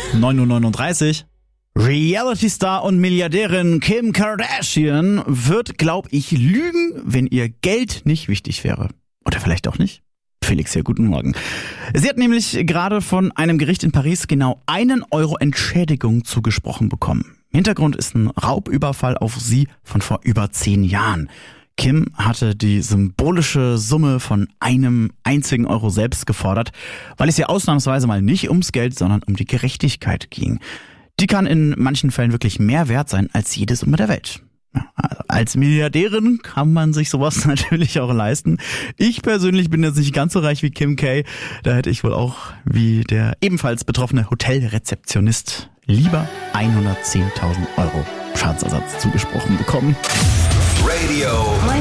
9:39 Uhr. Reality-Star und Milliardärin Kim Kardashian wird, glaube ich, lügen, wenn ihr Geld nicht wichtig wäre. Oder vielleicht auch nicht. Felix hier, guten Morgen. Sie hat nämlich gerade von einem Gericht in Paris genau 1 Euro Entschädigung zugesprochen bekommen. Hintergrund ist ein Raubüberfall auf sie von vor über 10 Jahren. Kim hatte die symbolische Summe von 1 einzigen Euro selbst gefordert, weil es ihr ausnahmsweise mal nicht ums Geld, sondern um die Gerechtigkeit ging. Die kann in manchen Fällen wirklich mehr wert sein als jede Summe der Welt. Ja, also als Milliardärin kann man sich sowas natürlich auch leisten. Ich persönlich bin jetzt nicht ganz so reich wie Kim K. Da hätte ich wohl auch, wie der ebenfalls betroffene Hotelrezeptionist, lieber 110.000 Euro Schadensersatz zugesprochen bekommen. Radio